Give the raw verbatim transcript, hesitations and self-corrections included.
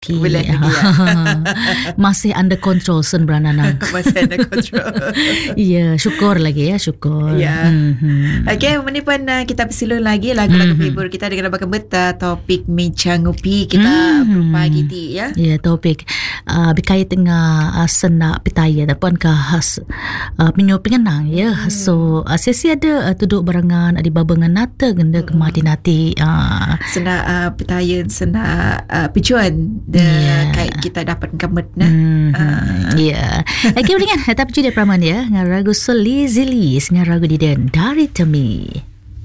lagi. Boleh lagi ya. Masih under control sen berananang. Masih under control. Ya, syukur lagi ya, syukur. Ya. Mm-hmm. Okey, ini pun uh, kita bersilur lagi lagu-lagu Mm-hmm. favorit kita dengan bakal beta topik mencangupi kita Mm-hmm. berupa gitu ya. Ya, topik uh, berkait dengan uh, senak pitaya ataupun khas uh, penyu pengenang ya. Hmm. So, uh, sesi ada uh, duduk barengan di babengan nata genda hmm. kemadi nati. Uh, senak uh, pitayan, senak uh, picuan de yeah. kait kita dapat kemet nah. Mm-hmm. Uh. Ya. Okey, boleh kan? Tapi juga praman ya. Ngaragu Seli Zilis, ngaragu di den dari Temi.